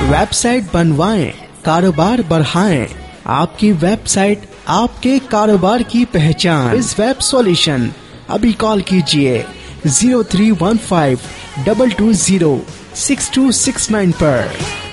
Website बनवाएं, कारोबार बढ़ाएं। आपकी वेबसाइट आपके कारोबार की पहचान। इस वेब सॉल्यूशन अभी कॉल कीजिए 0315 220 6269 पर।